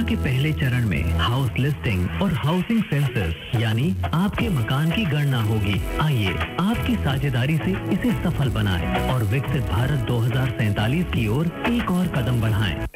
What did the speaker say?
के पहले चरण में हाउस लिस्टिंग और हाउसिंग सेंसस यानी आपके मकान की गणना होगी। आइए आपकी साझेदारी से इसे सफल बनाएं और विकसित भारत 2047 की ओर एक और कदम बढ़ाएं।